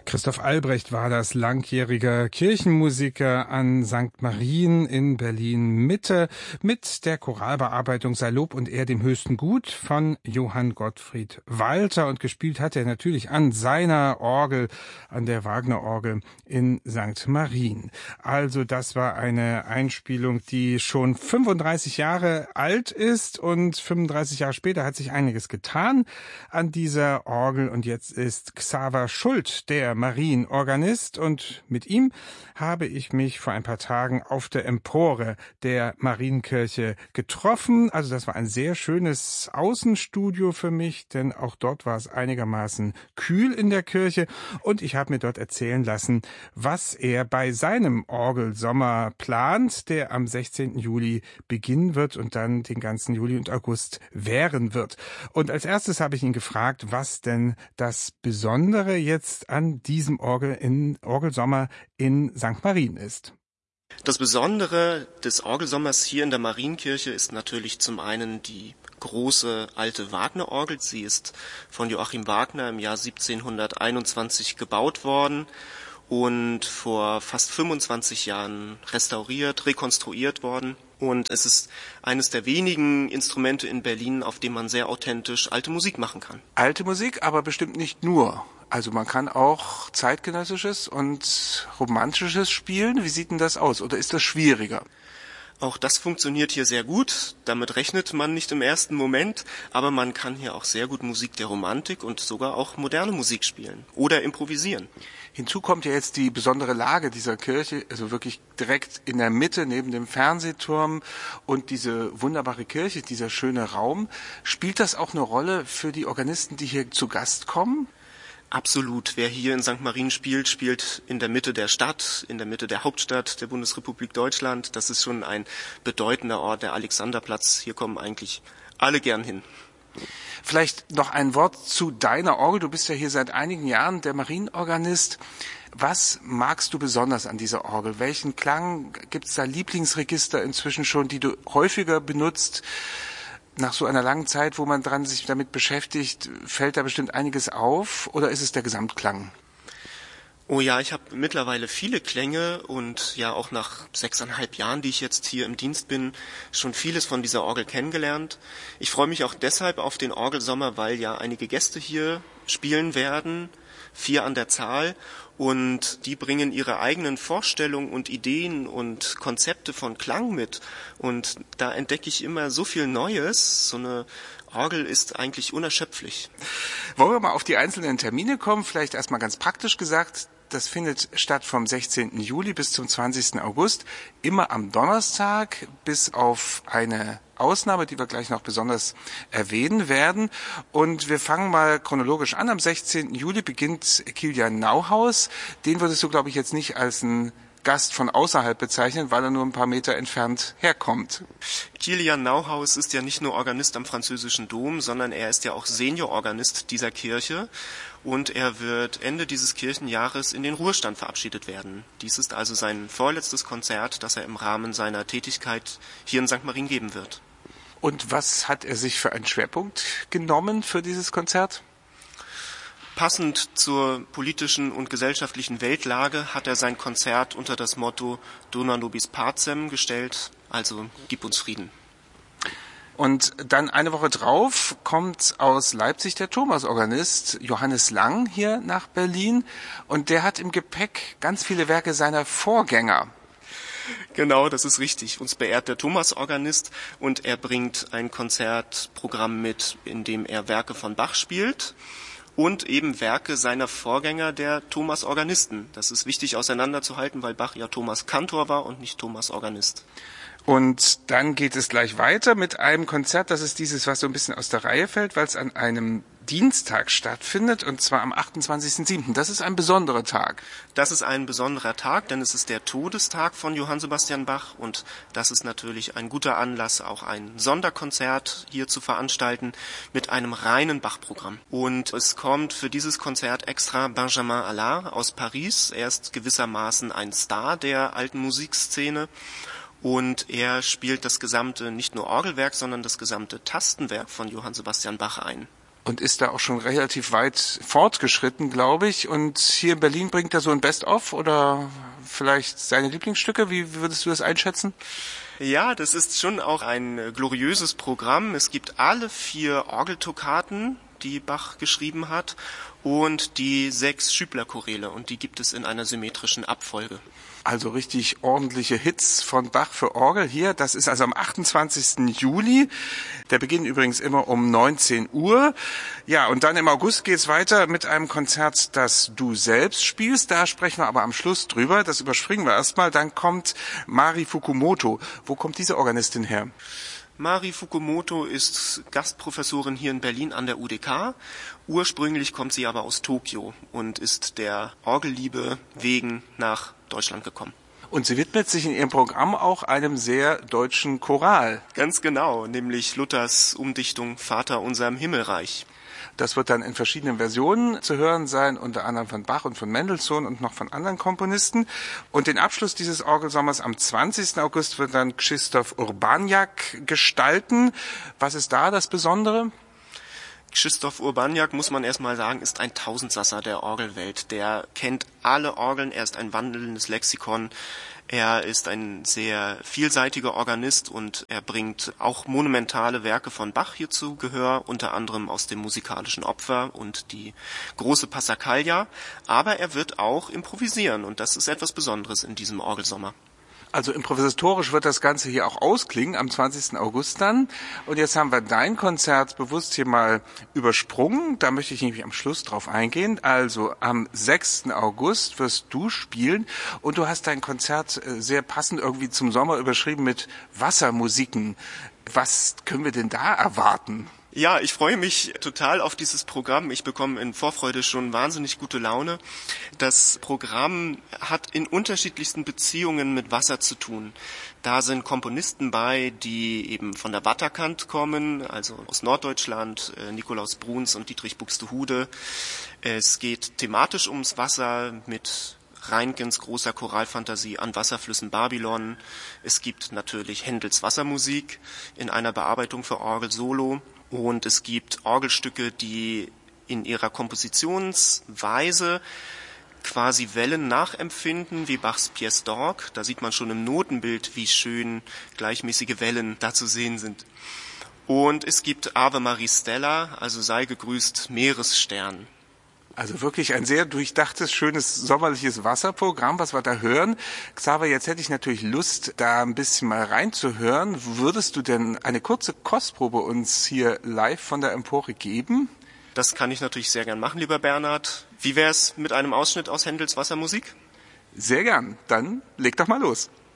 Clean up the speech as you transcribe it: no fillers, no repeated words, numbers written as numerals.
Christoph Albrecht war das, langjähriger Kirchenmusiker an St. Marien in Berlin-Mitte mit der Choralbearbeitung Sei Lob und Ehr dem höchsten Gut von Johann Gottfried Walther, und gespielt hat er natürlich an seiner Orgel, an der Wagner-Orgel in St. Marien. Also das war eine Einspielung, die schon 35 Jahre alt ist, und 35 Jahre später hat sich einiges getan an dieser Orgel, und jetzt ist Xaver Schult der Marienorganist, und mit ihm habe ich mich vor ein paar Tagen auf der Empore der Marienkirche getroffen. Also das war ein sehr schönes Außenstudio für mich, denn auch dort war es einigermaßen kühl in der Kirche, und ich habe mir dort erzählen lassen, was er bei seinem Orgelsommer plant, der am 16. Juli beginnen wird und dann den ganzen Juli und August währen wird. Und als erstes habe ich ihn gefragt, was denn das Besondere jetzt an diesem Orgelsommer in St. Marien ist. Das Besondere des Orgelsommers hier in der Marienkirche ist natürlich zum einen die große alte Wagner-Orgel. Sie ist von Joachim Wagner im Jahr 1721 gebaut worden und vor fast 25 Jahren restauriert, rekonstruiert worden. Und es ist eines der wenigen Instrumente in Berlin, auf dem man sehr authentisch alte Musik machen kann. Alte Musik, aber bestimmt nicht nur. Also man kann auch zeitgenössisches und romantisches spielen. Wie sieht denn das aus? Oder ist das schwieriger? Auch das funktioniert hier sehr gut. Damit rechnet man nicht im ersten Moment, aber man kann hier auch sehr gut Musik der Romantik und sogar auch moderne Musik spielen oder improvisieren. Hinzu kommt ja jetzt die besondere Lage dieser Kirche, also wirklich direkt in der Mitte neben dem Fernsehturm, und diese wunderbare Kirche, dieser schöne Raum. Spielt das auch eine Rolle für die Organisten, die hier zu Gast kommen? Absolut. Wer hier in St. Marien spielt, spielt in der Mitte der Stadt, in der Mitte der Hauptstadt der Bundesrepublik Deutschland. Das ist schon ein bedeutender Ort, der Alexanderplatz. Hier kommen eigentlich alle gern hin. Vielleicht noch ein Wort zu deiner Orgel. Du bist ja hier seit einigen Jahren der Marienorganist. Was magst du besonders an dieser Orgel? Welchen Klang? Gibt es da Lieblingsregister inzwischen schon, die du häufiger benutzt? Nach so einer langen Zeit, wo man sich damit beschäftigt, fällt da bestimmt einiges auf, oder ist es der Gesamtklang? Oh ja, ich habe mittlerweile viele Klänge und ja auch nach 6,5 Jahren, die ich jetzt hier im Dienst bin, schon vieles von dieser Orgel kennengelernt. Ich freue mich auch deshalb auf den Orgelsommer, weil ja einige Gäste hier spielen werden, 4 an der Zahl, und die bringen ihre eigenen Vorstellungen und Ideen und Konzepte von Klang mit, und da entdecke ich immer so viel Neues. So eine Orgel ist eigentlich unerschöpflich. Wollen wir mal auf die einzelnen Termine kommen? Vielleicht erstmal ganz praktisch gesagt. Das findet statt vom 16. Juli bis zum 20. August, immer am Donnerstag, bis auf eine Ausnahme, die wir gleich noch besonders erwähnen werden. Und wir fangen mal chronologisch an. Am 16. Juli beginnt Kilian Nauhaus. Den würdest du, glaube ich, jetzt nicht als einen Gast von außerhalb bezeichnen, weil er nur ein paar Meter entfernt herkommt. Kilian Nauhaus ist ja nicht nur Organist am Französischen Dom, sondern er ist ja auch Seniororganist dieser Kirche, und er wird Ende dieses Kirchenjahres in den Ruhestand verabschiedet werden. Dies ist also sein vorletztes Konzert, das er im Rahmen seiner Tätigkeit hier in St. Marien geben wird. Und was hat er sich für einen Schwerpunkt genommen für dieses Konzert? Passend zur politischen und gesellschaftlichen Weltlage hat er sein Konzert unter das Motto Dona nobis pacem gestellt, also Gib uns Frieden. Und dann eine Woche drauf kommt aus Leipzig der Thomasorganist Johannes Lang hier nach Berlin, und der hat im Gepäck ganz viele Werke seiner Vorgänger. Genau, das ist richtig. Uns beehrt der Thomasorganist, und er bringt ein Konzertprogramm mit, in dem er Werke von Bach spielt und eben Werke seiner Vorgänger, der Thomasorganisten. Das ist wichtig auseinanderzuhalten, weil Bach ja Thomas Kantor war und nicht Thomasorganist. Und dann geht es gleich weiter mit einem Konzert, das ist dieses, was so ein bisschen aus der Reihe fällt, weil es an einem Dienstag stattfindet, und zwar am 28.07. Das ist ein besonderer Tag. Das ist ein besonderer Tag, denn es ist der Todestag von Johann Sebastian Bach, und das ist natürlich ein guter Anlass, auch ein Sonderkonzert hier zu veranstalten mit einem reinen Bach-Programm. Und es kommt für dieses Konzert extra Benjamin Allard aus Paris. Er ist gewissermaßen ein Star der alten Musikszene. Und er spielt das gesamte, nicht nur Orgelwerk, sondern das gesamte Tastenwerk von Johann Sebastian Bach ein. Und ist da auch schon relativ weit fortgeschritten, glaube ich. Und hier in Berlin bringt er so ein Best-of oder vielleicht seine Lieblingsstücke. Wie würdest du das einschätzen? Ja, das ist schon auch ein gloriöses Programm. Es gibt alle 4 Orgeltoccaten, die Bach geschrieben hat, und die 6 Schübler-Choräle, und die gibt es in einer symmetrischen Abfolge. Also richtig ordentliche Hits von Bach für Orgel hier. Das ist also am 28. Juli. Der beginnt übrigens immer um 19 Uhr. Ja, und dann im August geht's weiter mit einem Konzert, das du selbst spielst. Da sprechen wir aber am Schluss drüber. Das überspringen wir erstmal. Dann kommt Mari Fukumoto. Wo kommt diese Organistin her? Mari Fukumoto ist Gastprofessorin hier in Berlin an der UDK. Ursprünglich kommt sie aber aus Tokio und ist der Orgelliebe wegen nach Deutschland gekommen. Und sie widmet sich in ihrem Programm auch einem sehr deutschen Choral. Ganz genau, nämlich Luthers Umdichtung Vater unser im Himmelreich. Das wird dann in verschiedenen Versionen zu hören sein, unter anderem von Bach und von Mendelssohn und noch von anderen Komponisten. Und den Abschluss dieses Orgelsommers am 20. August wird dann Krzysztof Urbaniak gestalten. Was ist da das Besondere? Krzysztof Urbaniak, muss man erstmal sagen, ist ein Tausendsasser der Orgelwelt. Der kennt alle Orgeln, er ist ein wandelndes Lexikon. Er ist ein sehr vielseitiger Organist und er bringt auch monumentale Werke von Bach hier zu Gehör, unter anderem aus dem musikalischen Opfer und die große Passacaglia. Aber er wird auch improvisieren und das ist etwas Besonderes in diesem Orgelsommer. Also improvisatorisch wird das Ganze hier auch ausklingen am 20. August dann. Und jetzt haben wir dein Konzert bewusst hier mal übersprungen. Da möchte ich nämlich am Schluss drauf eingehen. Also am 6. August wirst du spielen und du hast dein Konzert sehr passend irgendwie zum Sommer überschrieben mit Wassermusiken. Was können wir denn da erwarten? Ja, ich freue mich total auf dieses Programm. Ich bekomme in Vorfreude schon wahnsinnig gute Laune. Das Programm hat in unterschiedlichsten Beziehungen mit Wasser zu tun. Da sind Komponisten bei, die eben von der Watterkant kommen, also aus Norddeutschland, Nikolaus Bruns und Dietrich Buxtehude. Es geht thematisch ums Wasser mit Reinkens großer Choralfantasie an Wasserflüssen Babylon. Es gibt natürlich Händels Wassermusik in einer Bearbeitung für Orgel solo. Und es gibt Orgelstücke, die in ihrer Kompositionsweise quasi Wellen nachempfinden, wie Bachs Pièce d'Orgue. Da sieht man schon im Notenbild, wie schön gleichmäßige Wellen da zu sehen sind. Und es gibt Ave Maris Stella, also sei gegrüßt Meeresstern. Also wirklich ein sehr durchdachtes, schönes, sommerliches Wasserprogramm, was wir da hören. Xaver, jetzt hätte ich natürlich Lust, da ein bisschen mal reinzuhören. Würdest du denn eine kurze Kostprobe uns hier live von der Empore geben? Das kann ich natürlich sehr gern machen, lieber Bernhard. Wie wär's mit einem Ausschnitt aus Händels Wassermusik? Sehr gern. Dann leg doch mal los.